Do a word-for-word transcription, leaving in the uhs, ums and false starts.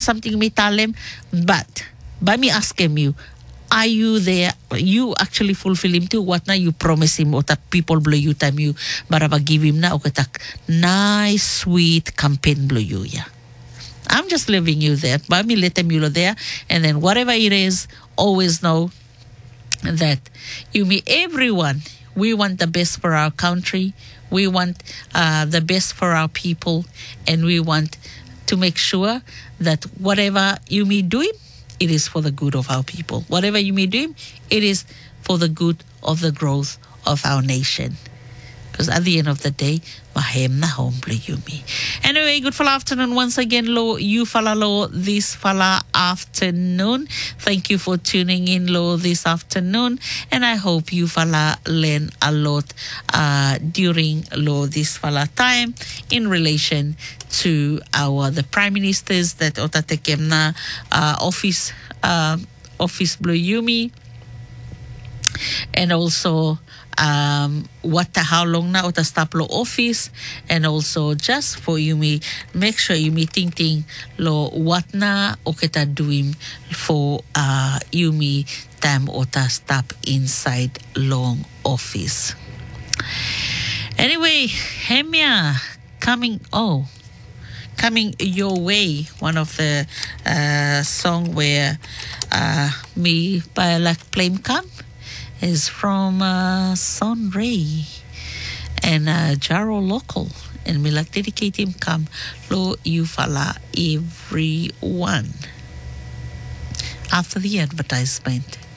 something me tell him, but by me asking you, are you there? You actually fulfill him too. What na you promise him o ta people blow you time you baraba give him na o katak nice sweet campaign blow you ya. I'm just leaving you there. By me let them you there, and then whatever it is, always know that you meet everyone. We want the best for our country. We want uh, the best for our people, and we want to make sure that whatever you may do, it is for the good of our people. Whatever you may do, it is for the good of the growth of our nation. Because at the end of the day, mahem na home you me. Anyway, good fala afternoon once again, lo you fala lo this fala afternoon. Thank you for tuning in, lo this afternoon, and I hope you fala learn a lot uh, during lo this fala time in relation to our the prime ministers that otatekem na uh, office uh, office blue yumi, and also. Um, what how long na ota stop lo office, and also just for you me make sure you me thinking lo what na o kita doing for uh you me time ota stop inside long office. Anyway, Hemia coming oh coming your way, one of the uh song where uh me by like play come is from uh, Son Ray and uh, Jaro Local, and me like dedicate him come lo you fala everyone after the advertisement.